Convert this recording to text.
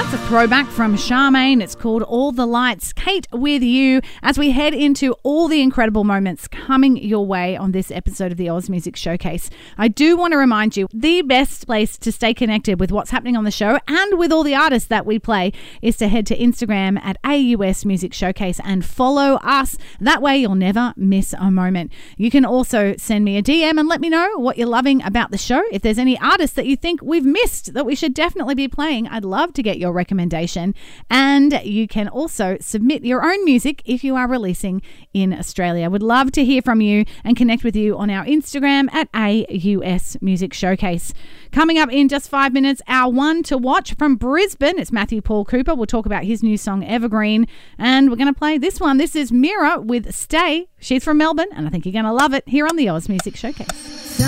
That's a throwback from Charmaine. It's called All the Lights. Kate with you as we head into all the incredible moments coming your way on this episode of the Oz Music Showcase. I do want to remind you, the best place to stay connected with what's happening on the show and with all the artists that we play is to head to Instagram at AUS Music Showcase and follow us. That way you'll never miss a moment. You can also send me a DM and let me know what you're loving about the show. If there's any artists that you think we've missed that we should definitely be playing, I'd love to get your recommendation. And you can also submit your own music if you are releasing in Australia. Would love to hear from you and connect with you on our Instagram at AUS Music Showcase. Coming up in just 5 minutes, our one to watch from Brisbane. It's Matthew Paul Cooper. We'll talk about his new song Evergreen, and we're going to play this one. This is Mira with Stay. She's from Melbourne, and I think you're going to love it here on the Oz Music Showcase.